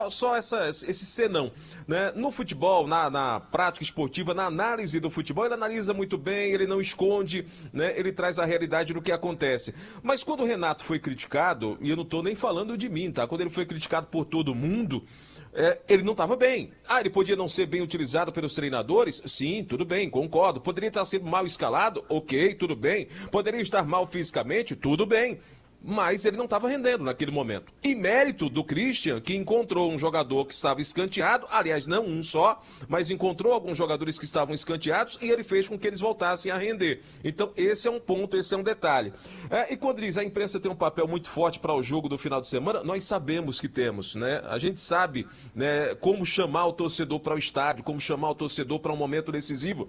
Só esse senão, né? No futebol, na prática esportiva, na análise do futebol, ele analisa muito bem, ele não esconde, né? Ele traz a realidade do que acontece. Mas quando o Renato foi criticado, e eu não estou nem falando de mim, tá? Quando ele foi criticado por todo mundo, ele não estava bem. Ele podia não ser bem utilizado pelos treinadores? Sim, tudo bem, concordo. Poderia estar sendo mal escalado? Ok, tudo bem. Poderia estar mal fisicamente? Tudo bem. Mas ele não estava rendendo naquele momento. E mérito do Christian, que encontrou um jogador que estava escanteado, aliás, não um só, mas encontrou alguns jogadores que estavam escanteados e ele fez com que eles voltassem a render. Então, esse é um ponto, esse é um detalhe. E quando diz a imprensa tem um papel muito forte para o jogo do final de semana, nós sabemos que temos, né? A gente sabe, né, como chamar o torcedor para o estádio, como chamar o torcedor para um momento decisivo.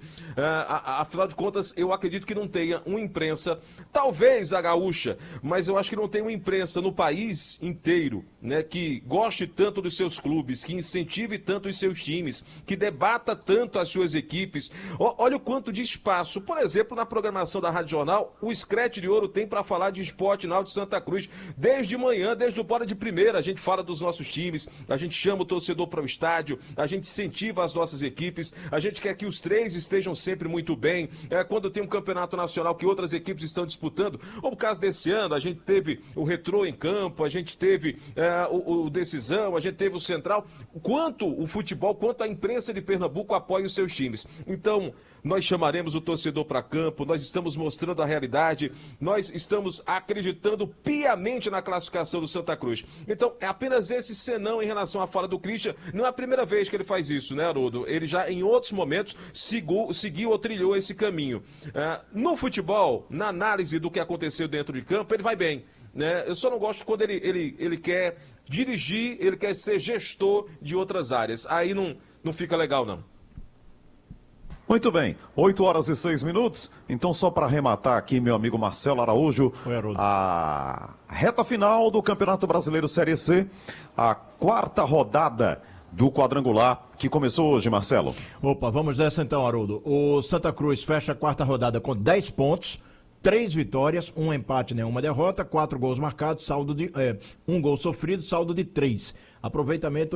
Afinal de contas, eu acredito que não tenha uma imprensa, talvez a gaúcha, mas eu acho que não tem uma imprensa no país inteiro, né, que goste tanto dos seus clubes, que incentive tanto os seus times, que debata tanto as suas equipes. Olha o quanto de espaço, por exemplo, na programação da Rádio Jornal, o Screte de Ouro tem para falar de esporte na de Santa Cruz. Desde manhã, desde o Bora de Primeira, a gente fala dos nossos times, a gente chama o torcedor para o estádio, a gente incentiva as nossas equipes, a gente quer que os três estejam sempre muito bem. Quando tem um campeonato nacional que outras equipes estão disputando, ou no caso desse ano, a gente teve o Retrô em campo, a gente teve o Decisão, a gente teve o Central. Quanto o futebol, quanto a imprensa de Pernambuco apoia os seus times. Então, nós chamaremos o torcedor para campo, nós estamos mostrando a realidade, nós estamos acreditando piamente na classificação do Santa Cruz. Então, é apenas esse senão em relação à fala do Christian. Não é a primeira vez que ele faz isso, né, Haroldo? Ele já, em outros momentos, seguiu ou trilhou esse caminho. No futebol, na análise do que aconteceu dentro de campo, ele vai bem, né? Eu só não gosto quando ele quer dirigir, ele quer ser gestor de outras áreas. Aí não fica legal, não. Muito bem, 8h06. Então, só para arrematar aqui, meu amigo Marcelo Araújo, a reta final do Campeonato Brasileiro Série C, a quarta rodada do quadrangular que começou hoje, Marcelo. Opa, vamos nessa então, Haroldo. O Santa Cruz fecha a quarta rodada com 10 pontos, 3 vitórias, 1 empate, nenhuma derrota, 4 gols marcados, saldo de 1 gol sofrido, saldo de 3. Aproveitamento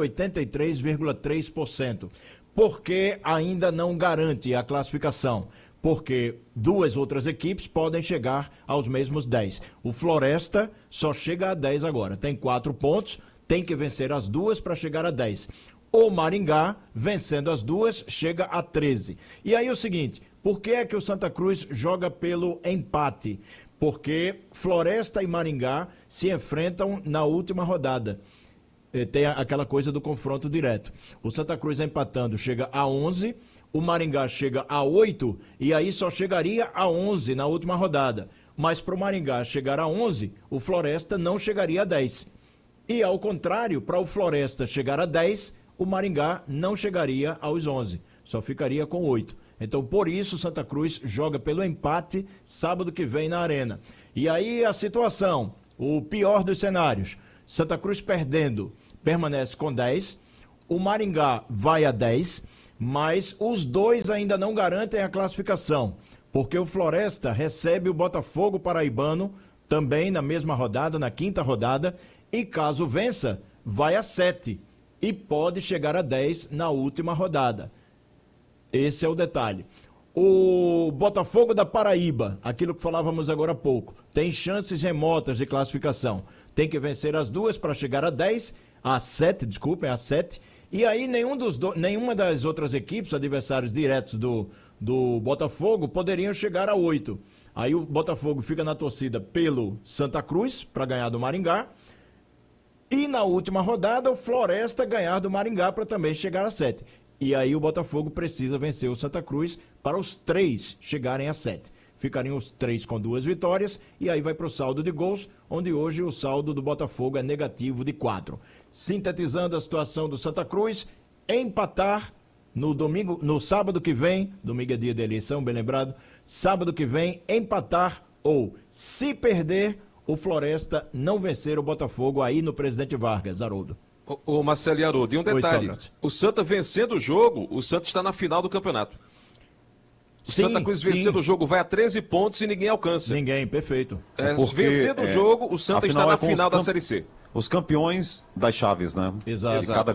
83,3%. Porque ainda não garante a classificação, porque 2 outras equipes podem chegar aos mesmos 10. O Floresta só chega a 10 agora, tem 4 pontos, tem que vencer as 2 para chegar a 10. O Maringá, vencendo as 2, chega a 13. E aí o seguinte, por que é que o Santa Cruz joga pelo empate? Porque Floresta e Maringá se enfrentam na última rodada. Tem aquela coisa do confronto direto. O Santa Cruz empatando chega a 11, o Maringá chega a 8 e aí só chegaria a 11 na última rodada. Mas para o Maringá chegar a 11, o Floresta não chegaria a 10. E ao contrário, para o Floresta chegar a 10, o Maringá não chegaria aos 11, só ficaria com 8. Então por isso o Santa Cruz joga pelo empate sábado que vem na Arena. E aí a situação, o pior dos cenários, Santa Cruz perdendo, permanece com 10, o Maringá vai a 10, mas os dois ainda não garantem a classificação, porque o Floresta recebe o Botafogo Paraibano também na mesma rodada, na quinta rodada, e caso vença, vai a 7 e pode chegar a 10 na última rodada. Esse é o detalhe. O Botafogo da Paraíba, aquilo que falávamos agora há pouco, tem chances remotas de classificação. Tem que vencer as 2 para chegar a 10, a 7, e aí nenhuma das outras equipes, adversários diretos do Botafogo, poderiam chegar a 8. Aí o Botafogo fica na torcida pelo Santa Cruz, para ganhar do Maringá, e na última rodada o Floresta ganhar do Maringá para também chegar a 7. E aí o Botafogo precisa vencer o Santa Cruz para os 3 chegarem a 7. Ficariam os 3 com 2 vitórias e aí vai para o saldo de gols, onde hoje o saldo do Botafogo é negativo de 4. Sintetizando a situação do Santa Cruz, empatar no sábado que vem, domingo é dia de eleição, bem lembrado, sábado que vem, empatar ou, se perder, o Floresta não vencer o Botafogo aí no Presidente Vargas, Haroldo. Ô Marcelo e Haroldo, e um detalhe, o Santa vencendo o jogo, o Santa está na final do campeonato. O Santa Cruz vencendo o jogo vai a 13 pontos e ninguém alcança. Ninguém, perfeito. Vencendo o jogo, o Santa está na final da Série C. os campeões das chaves, né? Exato. De cada